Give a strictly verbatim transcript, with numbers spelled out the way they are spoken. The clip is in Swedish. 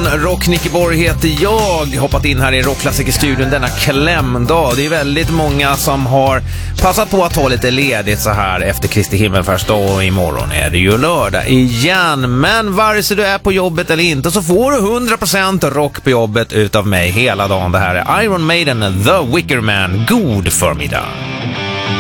morgon, Rock Nickeborg heter jag. Hoppat in här i Rockklassikerstudion denna klämdag. Det är väldigt många som har passat på att ta lite ledigt så här efter Kristi himmelfärdsdag, och imorgon är det ju lördag igen. Men vare sig du är på jobbet eller inte så får du hundra procent rock på jobbet utav mig hela dagen. Det här är Iron Maiden, The Wicker Man. God förmiddag.